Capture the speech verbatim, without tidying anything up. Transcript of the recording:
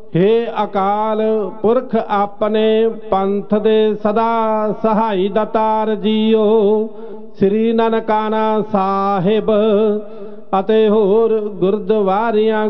हे अकाल पुरख अपने पंथ दे सदा सहाई दातार जीओ श्री ननकाना साहिब ਅਤੇ ਹੋਰ ਗੁਰਦੁਆਰਿਆਂ